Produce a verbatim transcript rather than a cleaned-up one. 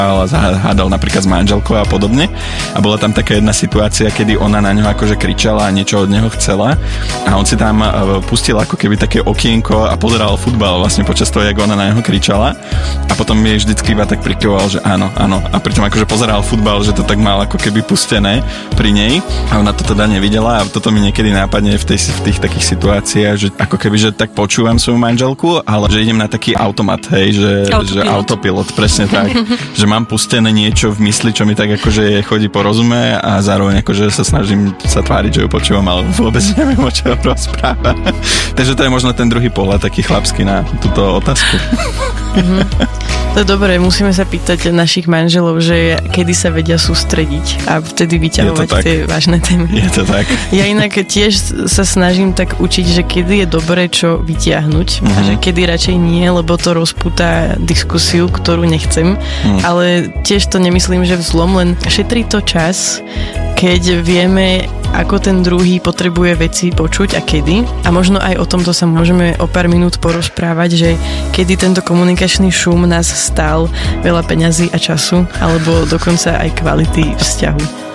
a zahádal napríklad s manželkou a podobne. A bola tam taká jedna situácia, kedy ona na ňo akože kričala a niečo od neho chcela a on si tam pustil ako keby také okienko a pozeral futbal vlastne počas toho, jak ona na neho kričala a potom jej vždycky iba tak prikyvoval, že áno, áno. A pritom akože pozeral futbal, že to tak mal ako keby pustené pri nej a ona to teda nevidela a toto mi niekedy nápadne v, tej, v tých takých situáciách, že ako keby, že tak počúvam svoju manželku, ale že idem na taký automat, hej, že autopilot, že autopilot presne tak, že mám pustené niečo v mysli, čo mi tak akože chodí po rozume a zároveň akože sa snažím sa tváriť, že ju počúvam, ale vôbec neviem, o čo rozpráva. Takže to je možno ten druhý pohľad, taký chlapský na túto otázku. Mm-hmm. To je dobré, musíme sa pýtať našich manželov, že kedy sa vedia sústrediť a vtedy vyťahovať tie vážne témy. Je to tak. Ja inak tiež sa snažím tak učiť, že kedy je dobré čo vytiahnuť mm-hmm. a že kedy radšej nie, lebo to rozpúta diskusiu, ktorú nechcem. Mm. Ale tiež to nemyslím, že vzlom, len šetrí to čas, keď vieme, ako ten druhý potrebuje veci počuť a kedy. A možno aj o tomto sa môžeme o pár minút porozprávať, že kedy tento komunikačný šum nás stál veľa peňazí a času, alebo dokonca aj kvality vzťahu.